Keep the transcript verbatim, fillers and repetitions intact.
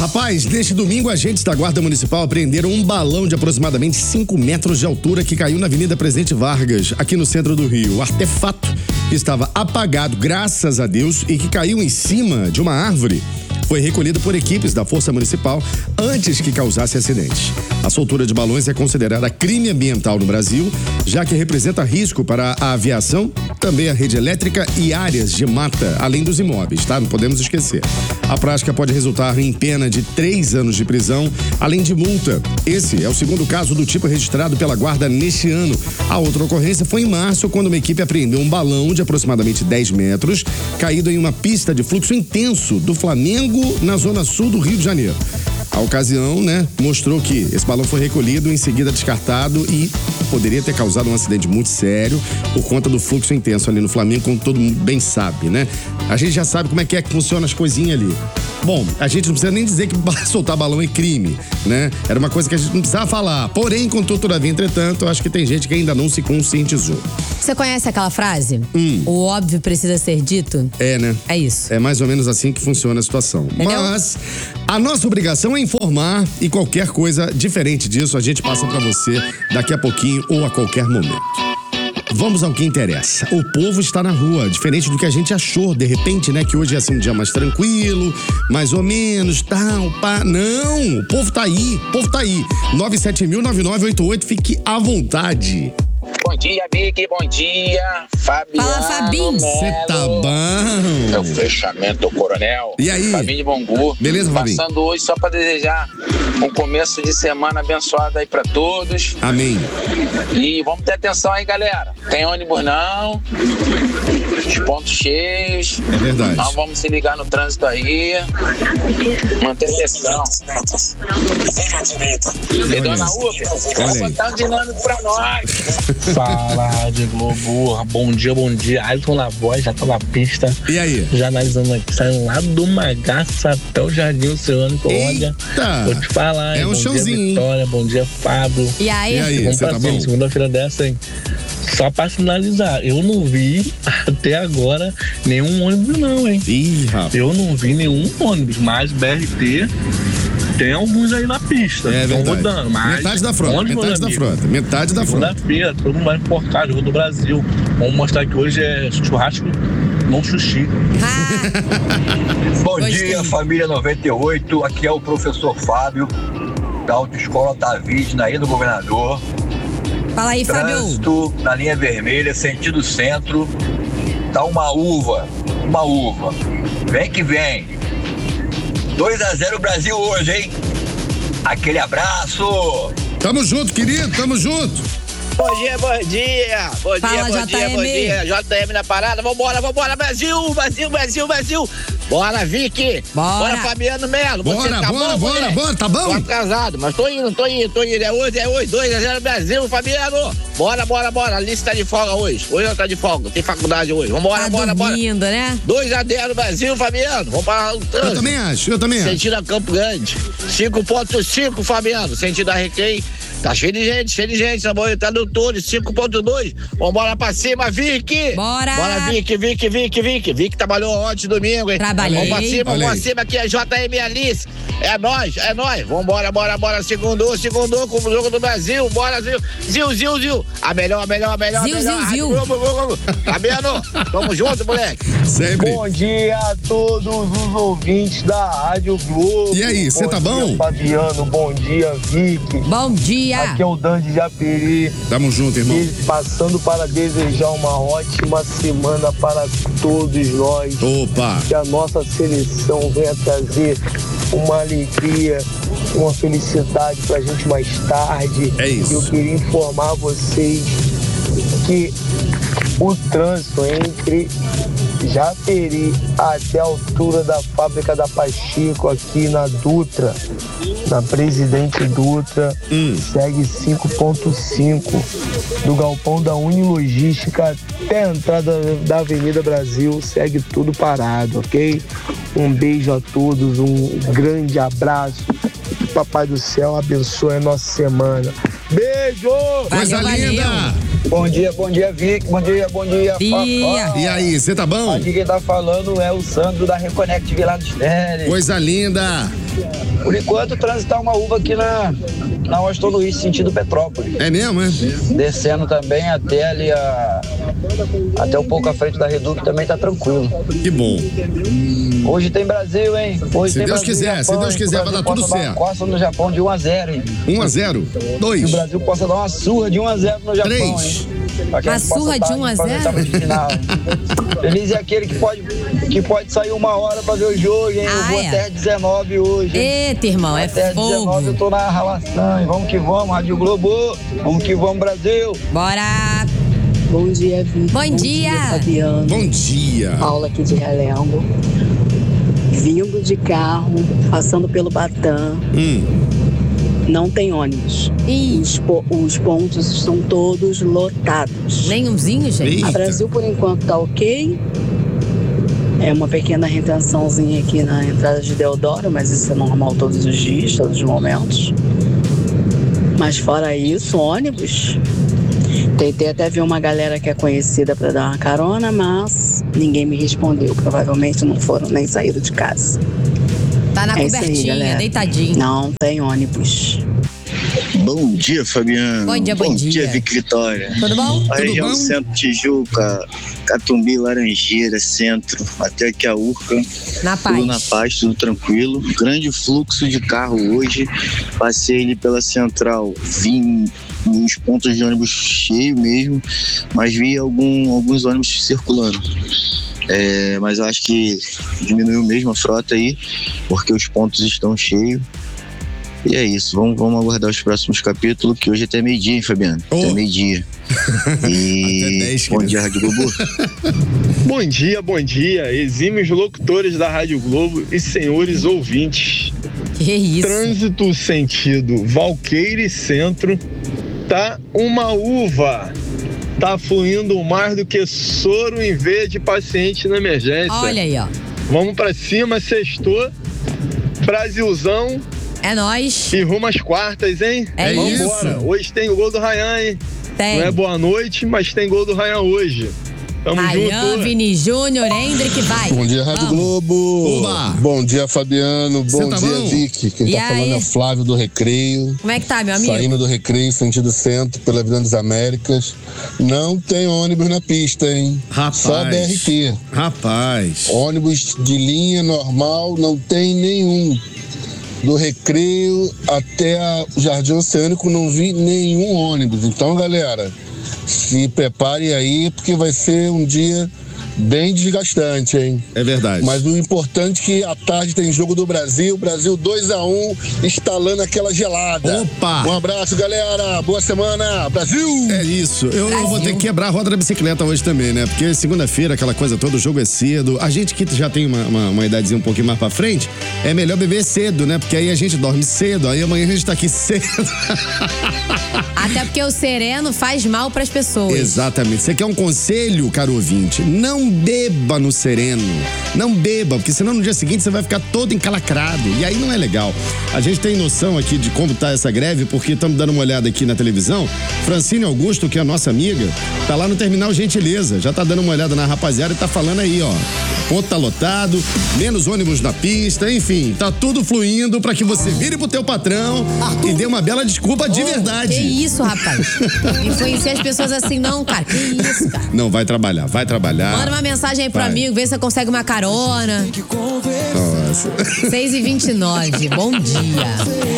Rapaz, neste domingo, agentes da Guarda Municipal apreenderam um balão de aproximadamente cinco metros de altura que caiu na Avenida Presidente Vargas, aqui no centro do Rio. O artefato estava apagado, graças a Deus, e que caiu em cima de uma árvore. Foi recolhido por equipes da Força Municipal antes que causasse acidente. A soltura de balões é considerada crime ambiental no Brasil, já que representa risco para a aviação, também a rede elétrica e áreas de mata, além dos imóveis, tá? Não podemos esquecer. A prática pode resultar em pena de três anos de prisão, além de multa. Esse é o segundo caso do tipo registrado pela Guarda neste ano. A outra ocorrência foi em março, quando uma equipe apreendeu um balão de aproximadamente dez metros, caído em uma pista de fluxo intenso do Flamengo, na zona sul do Rio de Janeiro. A ocasião, né, mostrou que esse balão foi recolhido, em seguida descartado e poderia ter causado um acidente muito sério por conta do fluxo intenso ali no Flamengo, como todo mundo bem sabe, né? A gente já sabe como é que é que funciona as coisinhas ali. Bom, a gente não precisa nem dizer que soltar balão é crime, né? Era uma coisa que a gente não precisava falar. Porém, contudo, todavia, entretanto, acho que tem gente que ainda não se conscientizou. Você conhece aquela frase? Hum. O óbvio precisa ser dito? É, né? É isso. É mais ou menos assim que funciona a situação. Entendeu? Mas a nossa obrigação é informar, e qualquer coisa diferente disso a gente passa pra você daqui a pouquinho ou a qualquer momento. Vamos ao que interessa. O povo está na rua, diferente do que a gente achou, de repente, né? Que hoje ia ser um dia mais tranquilo, mais ou menos, tal, pá. Não, o povo tá aí, o povo tá aí. nove sete mil, nove nove oito oito, fique à vontade. Bom dia, Vicky, bom dia. Fabiano. Fala, Fabinho. Você tá bom? É o fechamento do Coronel. E aí? Fabinho de Bangu. Beleza, Fabinho? Passando hoje só pra desejar um começo de semana abençoado aí pra todos. Amém. E vamos ter atenção aí, galera. Tem ônibus não, os pontos cheios. É verdade. Nós vamos se ligar no trânsito aí. Manter atenção. E dona Ufa, Olha aí. botar um dinâmico pra nós. Fala, Rádio Globo. Bom dia, bom dia. Ailton na voz, já tá na pista. E aí? Já analisando aqui, saindo lá do Magaça até o Jardim Oceânico. Olha, Eita! vou te falar. É hein? um Bom chãozinho, hein? dia, Vitória. Bom dia, Fábio. E aí? E aí, Vamos você pra tá cima, bom? segunda-feira dessa, hein? Só pra finalizar, eu não vi até agora nenhum ônibus não, hein? Ih, rapaz. Eu não vi nenhum ônibus, mas B R T tem alguns aí na pista. É Estão verdade. rodando, mas Metade da frota, ônibus, metade da amigo, frota, metade da frota. segunda-feira, todo mundo vai importar, jogo do Brasil. Vamos mostrar que hoje é churrasco, não sushi. Ah, Bom Gostei. dia, família noventa e oito. Aqui é o professor Fábio, da Autoescola Tavid, na Ilha do Governador. fala aí, Fábio. Trânsito na linha vermelha, sentido centro. Tá uma uva, uma uva. Vem que vem. dois a zero Brasil hoje, hein? Aquele abraço. Tamo junto, querido, tamo junto. Bom dia, bom dia. Bom Fala, dia, bom J dia, M. bom dia. J M na parada. Vambora, vambora, Brasil, Brasil, Brasil, Brasil. Bora, Vicky. Bora. Fabiano Melo. Você Bora, tá bora, bom, bora, moleque? bora, tá Tô bom? atrasado, mas tô indo, tô indo, tô indo. É hoje, é hoje. dois a zero Brasil, Fabiano. Bora, bora, bora. A Alice tá de folga hoje. Hoje ela tá de folga. Tem faculdade hoje. Vambora, Tá bora, bora. dormindo, né? dois a zero Brasil, Fabiano. Vamos para o Eu trânsito. também acho, eu também acho. Sentido a Campo Grande. cinco ponto cinco, Fabiano. Sentido a Recreio. Tá cheio de gente, cheio de gente. Na boia tá no Torres, cinco ponto dois. Vambora pra cima, Vicky. Bora. Bora, Vicky, Vicky, Vicky, Vicky. Vicky trabalhou ontem, domingo, hein? Trabalhei. Vamos pra cima, Olha vamos pra aí. cima. Aqui é J M Alice. É nóis, é nóis. Vambora, bora, bora. Segundou, segundou com o jogo do Brasil. Bora, Zil, Zil, Zil, Zil. A melhor, a melhor, a melhor. Zil, a melhor. Zil, Zil. Globo, Globo, Globo. Fabiano, tamo junto, moleque. Sempre. Bom dia a todos os ouvintes da Rádio Globo. E aí, cê tá bom? Dia, Fabiano, bom dia, Vicky. Bom dia. Aqui é o Dan de Japeri. Tamo junto, irmão. E passando para desejar uma ótima semana para todos nós. Opa. Que a nossa seleção venha trazer uma alegria, uma felicidade pra gente mais tarde. É isso. Eu queria informar vocês que o trânsito entre Japeri até a altura da fábrica da Pacheco aqui na Dutra, na Presidente Dutra, Hum. segue cinco ponto cinco. Do galpão da Unilogística até a entrada da Avenida Brasil, segue tudo parado, ok? Um beijo a todos, um grande abraço. Que Papai do Céu abençoe a nossa semana. Beijo! Coisa Valeu, linda. valeu. Bom dia, bom dia, Vic. Bom dia, bom dia, Dia. E aí, você tá bom? Aqui quem tá falando é o Sandro da Reconnect Vila dos Teles. Coisa linda. Por enquanto, transitar uma uva aqui na, na Washington Luiz, sentido Petrópolis. É mesmo, é? Descendo também até ali a... até um pouco à frente da Reduc também tá tranquilo. Que bom. Hoje tem Brasil, hein? Hoje Se tem Deus Brasil, quiser, Japão, se Deus hein? quiser, O vai dar Brasil tudo possa certo. Dar uma costa no Japão de um a zero, hein? um a zero. dois. Que o Brasil possa dar uma surra de um a zero no Japão, três. hein? Pra que a Uma gente possa surra tá de um a indo pra zero? oitava de final, hein? Feliz é aquele que pode, que pode sair uma hora pra ver o jogo, hein? Eu Ah, vou é. até dezenove hoje, hein? Eita, irmão, é Até dezenove eu fogo. tô na ralação, hein? Vamos que vamos, Rádio Globo. Vamos que vamos, Brasil. Bora. Bom dia, Vitor. Bom dia. Fabiano. Bom dia. Paula aqui de Realengo. Vindo de carro, passando pelo Batã. Hum. Não tem ônibus. Ih, Os, po- os pontos estão todos lotados. nenhumzinho, gente. Eita. A Brasil, por enquanto, tá ok. É uma pequena retençãozinha aqui na entrada de Deodoro, mas isso é normal todos os dias, todos os momentos. Mas fora isso, ônibus. Tentei até ver uma galera que é conhecida para dar uma carona, mas ninguém me respondeu. Provavelmente não foram nem saíram de casa. Tá na É isso aí, cobertinha, galera. deitadinho. Não tem ônibus. Bom dia, Fabiano. Bom dia, bom dia. Vic Vitória. Tudo bom? A Tudo região bom? Centro Tijuca, Catumbi, Laranjeira, Centro, até aqui a Urca. Na Tudo na paz. paz, tudo tranquilo. Grande fluxo de carro hoje. Passei ali pela Central, vim nos pontos de ônibus cheio mesmo, mas vi algum, alguns ônibus circulando. É, mas eu acho que diminuiu mesmo a frota aí, porque os pontos estão cheios. E é isso, vamos, vamos aguardar os próximos capítulos, que hoje é até meio-dia, hein, Fabiano? Oh. Até meio-dia. E Até dez, bom querido. dia, Rádio Globo. Bom dia, bom dia, exímios locutores da Rádio Globo e senhores ouvintes. Que isso? Trânsito sentido Valqueire Centro, tá uma uva. Tá fluindo mais do que soro em veia de paciente na emergência. Olha aí, ó. Vamos pra cima, sextou. Brasilzão É nóis. e rumo às quartas, hein? É Vambora. isso. Hoje tem o gol do Ryan, hein? Tem. Não é boa noite, mas tem gol do Ryan hoje. Tamo Ryan, junto. Vini Júnior, Hendrick, vai. Bom dia, Rádio Vamos. Globo. Oba. Bom dia, Fabiano. Cê Bom tá dia, bom? Vicky. Quem E tá falando aí? é o Flávio do Recreio. Como é que tá, meu amigo? Saindo do Recreio, sentido centro, pela Avenida das Américas. Não tem ônibus na pista, hein? Rapaz. Só B R T. Rapaz. Ônibus de linha normal, não tem nenhum. Do Recreio até a Jardim Oceânico, não vi nenhum ônibus. Então, galera, se prepare aí, porque vai ser um dia bem desgastante, hein? É verdade. Mas o importante é que à tarde tem jogo do Brasil, Brasil dois a um, instalando aquela gelada. Opa! Um abraço, galera. Boa semana, Brasil! É isso. Eu, eu vou ter que quebrar a roda da bicicleta hoje também, né? Porque segunda-feira, aquela coisa toda, o jogo é cedo. A gente que já tem uma, uma, uma idadezinha um pouquinho mais pra frente, é melhor beber cedo, né? Porque aí a gente dorme cedo, aí amanhã a gente tá aqui cedo. Até porque o sereno faz mal pras pessoas. Exatamente. Você quer um conselho, caro ouvinte? Não beba no sereno. Não beba, porque senão no dia seguinte você vai ficar todo encalacrado. E aí não é legal. A gente tem noção aqui de como tá essa greve, porque estamos dando uma olhada aqui na televisão. Francine Augusto, que é a nossa amiga, tá lá no Terminal Gentileza. Já tá dando uma olhada na rapaziada e tá falando aí, ó. Ponto tá lotado, menos ônibus na pista, enfim, tá tudo fluindo pra que você vire pro teu patrão e dê uma bela desculpa de verdade. Que isso, rapaz? Influencia as pessoas assim, não, cara. Que isso, cara? Não, vai trabalhar, vai trabalhar. Manda uma mensagem aí pro Vai. amigo, vê se você consegue uma carona. Nossa. seis e vinte e nove, bom dia.